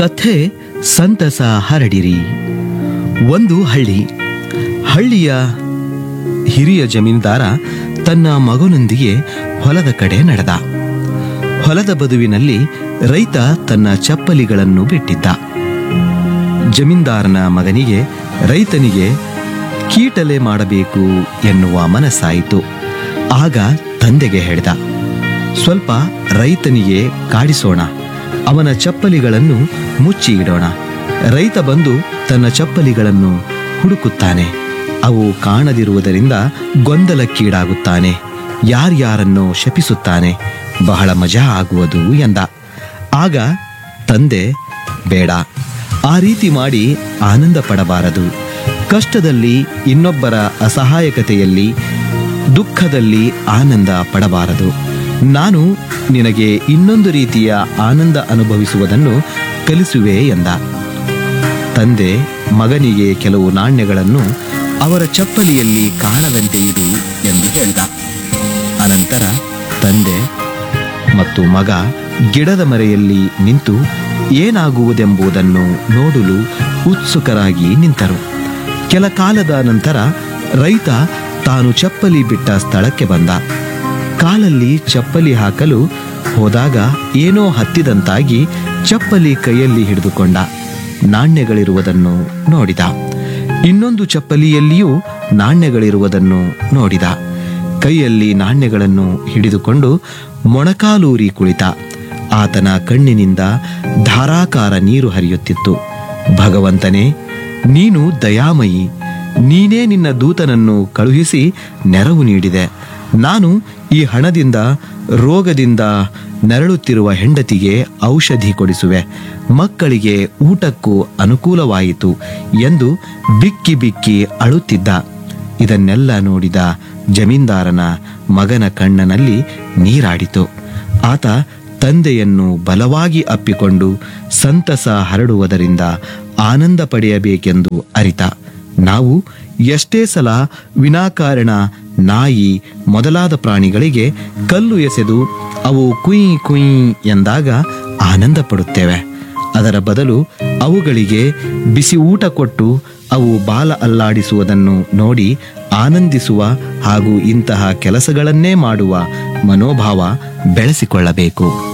ಕಥೆ ಸಂತಸ ಹರಡಿರಿ. ಒಂದು ಹಳ್ಳಿಯ ಹಿರಿಯ ಜಮೀನ್ದಾರ ತನ್ನ ಮಗನೊಂದಿಗೆ ಹೊಲದ ಕಡೆ ನಡೆದ. ಹೊಲದ ಬದುವಿನಲ್ಲಿ ರೈತ ತನ್ನ ಚಪ್ಪಲಿಗಳನ್ನು ಬಿಟ್ಟಿದ್ದ. ಜಮೀನ್ದಾರನ ಮಗನಿಗೆ ರೈತನಿಗೆ ಕೀಟಲೆ ಮಾಡಬೇಕು ಎನ್ನುವ ಮನಸ್ಸಾಯಿತು. ಆಗ ತಂದೆಗೆ ಹೇಳಿದ, ಸ್ವಲ್ಪ ರೈತನಿಗೆ ಕಾಡಿಸೋಣ, ಅವನ ಚಪ್ಪಲಿಗಳನ್ನು ಮುಚ್ಚಿ ಇಡೋಣ. ರೈತ ಬಂದು ತನ್ನ ಚಪ್ಪಲಿಗಳನ್ನು ಹುಡುಕುತ್ತಾನೆ. ಅವು ಕಾಣದಿರುವುದರಿಂದ ಗೊಂದಲಕ್ಕೀಡಾಗುತ್ತಾನೆ, ಯಾರ್ಯಾರನ್ನೋ ಶಪಿಸುತ್ತಾನೆ. ಬಹಳ ಮಜಾ ಆಗುವುದು ಎಂದ. ಆಗ ತಂದೆ, ಬೇಡ, ಆ ರೀತಿ ಮಾಡಿ ಆನಂದ ಪಡಬಾರದು. ಕಷ್ಟದಲ್ಲಿ ಇನ್ನೊಬ್ಬರ ಅಸಹಾಯಕತೆಯಲ್ಲಿ ದುಃಖದಲ್ಲಿ ಆನಂದ ಪಡಬಾರದು. ನಾನು ನಿನಗೆ ಇನ್ನೊಂದು ರೀತಿಯ ಆನಂದ ಅನುಭವಿಸುವುದನ್ನು ಕಲಿಸುವೆ ಎಂದ. ತಂದೆ ಮಗನಿಗೆ ಕೆಲವು ನಾಣ್ಯಗಳನ್ನು ಅವರ ಚಪ್ಪಲಿಯಲ್ಲಿ ಕಾಣದಂತೆ ಇಡು ಎಂದು ಹೇಳಿದ. ಅನಂತರ ತಂದೆ ಮತ್ತು ಮಗ ಗಿಡದ ಮರೆಯಲ್ಲಿ ನಿಂತು ಏನಾಗುವುದೆಂಬುದನ್ನು ನೋಡಲು ಉತ್ಸುಕರಾಗಿ ನಿಂತರು. ಕೆಲ ಕಾಲದ ನಂತರ ರೈತ ತಾನು ಚಪ್ಪಲಿ ಬಿಟ್ಟ ಸ್ಥಳಕ್ಕೆ ಬಂದ. ಕಾಲಲ್ಲಿ ಚಪ್ಪಲಿ ಹಾಕಲು ಹೋದಾಗ ಏನೋ ಹತ್ತಿದಂತಾಗಿ ಚಪ್ಪಲಿ ಕೈಯಲ್ಲಿ ಹಿಡಿದುಕೊಂಡ. ನಾಣ್ಯಗಳಿರುವುದನ್ನು ನೋಡಿದ. ಇನ್ನೊಂದು ಚಪ್ಪಲಿಯಲ್ಲಿಯೂ ನಾಣ್ಯಗಳಿರುವುದನ್ನು ನೋಡಿದ. ಕೈಯಲ್ಲಿ ನಾಣ್ಯಗಳನ್ನು ಹಿಡಿದುಕೊಂಡು ಮೊಣಕಾಲೂರಿ ಕುಳಿತ. ಆತನ ಕಣ್ಣಿನಿಂದ ಧಾರಾಕಾರ ನೀರು ಹರಿಯುತ್ತಿತ್ತು. ಭಗವಂತನೇ, ನೀನು ದಯಾಮಯಿ, ನೀನೇ ನಿನ್ನ ದೂತನನ್ನು ಕಳುಹಿಸಿ ನೆರವು ನೀಡಿದೆ. ನಾನು ಈ ಹಣದಿಂದ ರೋಗದಿಂದ ನರಳುತ್ತಿರುವ ಹೆಂಡತಿಗೆ ಔಷಧಿ ಕೊಡಿಸುವೆ, ಮಕ್ಕಳಿಗೆ ಊಟಕ್ಕೂ ಅನುಕೂಲವಾಯಿತು ಎಂದು ಬಿಕ್ಕಿ ಬಿಕ್ಕಿ ಅಳುತ್ತಿದ್ದ. ಇದನ್ನೆಲ್ಲ ನೋಡಿದ ಜಮೀನ್ದಾರನ ಮಗನ ಕಣ್ಣನಲ್ಲಿ ನೀರಾಡಿತು. ಆತ ತಂದೆಯನ್ನು ಬಲವಾಗಿ ಅಪ್ಪಿಕೊಂಡು ಸಂತಸ ಹರಡುವುದರಿಂದ ಆನಂದ ಪಡೆಯಬೇಕೆಂದು ಅರಿತ. ನಾವು ಎಷ್ಟೇ ಸಲ ವಿನಾಕಾರಣ ನಾಯಿ ಮೊದಲಾದ ಪ್ರಾಣಿಗಳಿಗೆ ಕಲ್ಲು ಎಸೆದು ಅವು ಕುಯ್ ಕುಯ್ ಎಂದಾಗ ಆನಂದ ಪಡುತ್ತೇವೆ. ಅದರ ಬದಲು ಅವುಗಳಿಗೆ ಬಿಸಿ ಊಟ ಕೊಟ್ಟು ಅವು ಬಾಲ ಅಲ್ಲಾಡಿಸುವುದನ್ನು ನೋಡಿ ಆನಂದಿಸುವ ಹಾಗೂ ಇಂತಹ ಕೆಲಸಗಳನ್ನೇ ಮಾಡುವ ಮನೋಭಾವ ಬೆಳೆಸಿಕೊಳ್ಳಬೇಕು.